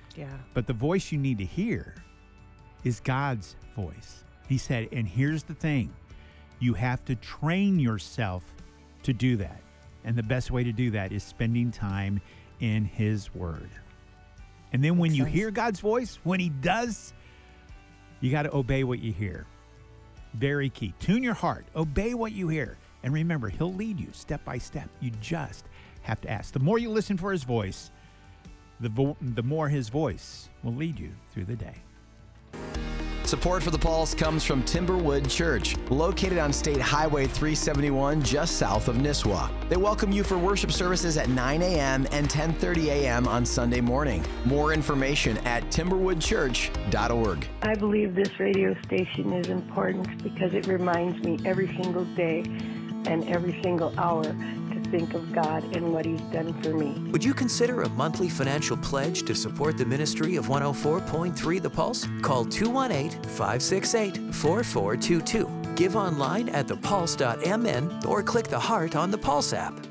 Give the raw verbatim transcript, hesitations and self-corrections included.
Yeah. But the voice you need to hear is God's voice. He said, and here's the thing, you have to train yourself to do that. And the best way to do that is spending time in His Word. And then when Makes you sense. hear God's voice, when He does, you got to obey what you hear. Very key. Tune your heart. Obey what you hear. And remember, He'll lead you step by step. You just have to ask. The more you listen for His voice, the, vo- the more His voice will lead you through the day. Support for The Pulse comes from Timberwood Church, located on State Highway three seventy-one just south of Nisswa. They welcome you for worship services at nine a.m. and ten thirty a.m. on Sunday morning. More information at timberwood church dot org. I believe this radio station is important because it reminds me every single day and every single hour to think of God and what He's done for me. Would you consider a monthly financial pledge to support the ministry of one oh four point three The Pulse? Call two one eight, five six eight, four four two two. Give online at the pulse dot m n or click the heart on the Pulse app.